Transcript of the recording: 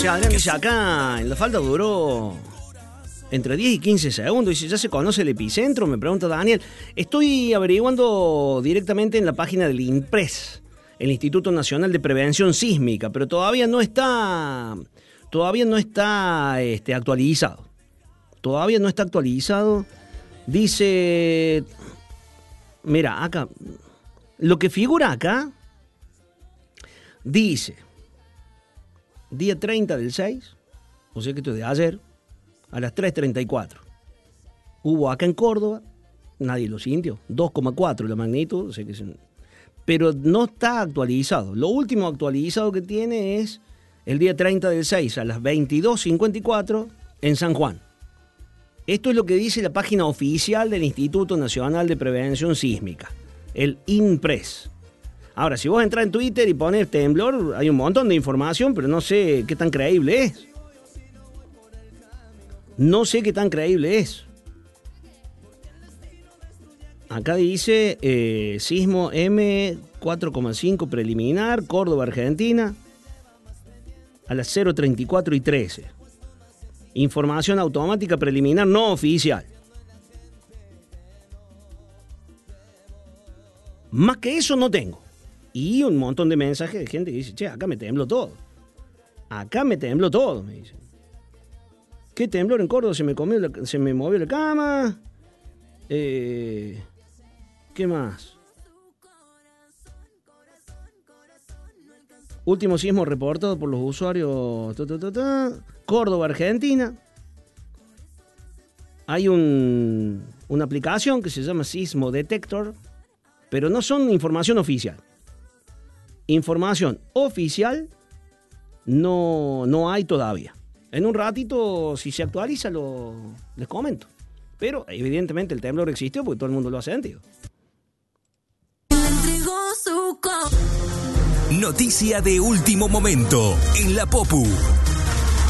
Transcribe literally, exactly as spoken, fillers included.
Gracias, Adrián. Dice acá, en la falda duró entre diez y quince segundos. Dice, ¿ya se conoce el epicentro? Me pregunta Daniel. Estoy averiguando directamente en la página del INPRES, el Instituto Nacional de Prevención Sísmica, pero todavía no está, todavía no está este, actualizado. Todavía no está actualizado. Dice, mira, acá, lo que figura acá, dice, día treinta del seis, o sea que esto es de ayer, a las tres treinta y cuatro. Hubo acá en Córdoba, nadie lo sintió, dos coma cuatro la magnitud, o sea que es, pero no está actualizado. Lo último actualizado que tiene es el día treinta del seis a las veintidós cincuenta y cuatro en San Juan. Esto es lo que dice la página oficial del Instituto Nacional de Prevención Sísmica, el INPRES. Ahora, si vos entras en Twitter y pones temblor, hay un montón de información, pero no sé qué tan creíble es. No sé qué tan creíble es. Acá dice eh, sismo M cuatro coma cinco preliminar, Córdoba, Argentina, a las cero treinta y cuatro y trece. Información automática preliminar no oficial. Más que eso no tengo. Y un montón de mensajes de gente que dice, che, acá me tembló todo. Acá me tembló todo, me dicen. ¿Qué temblor en Córdoba? Se me, comió la, se me movió la cama. Eh, ¿Qué más? Último sismo reportado por los usuarios. Ta, ta, ta, ta. Córdoba, Argentina. Hay un, una aplicación que se llama Sismo Detector, pero no son información oficial. Información oficial no, no hay todavía. En un ratito, si se actualiza, lo, les comento. Pero evidentemente el temblor existió porque todo el mundo lo ha sentido. Noticia de último momento en la Popu.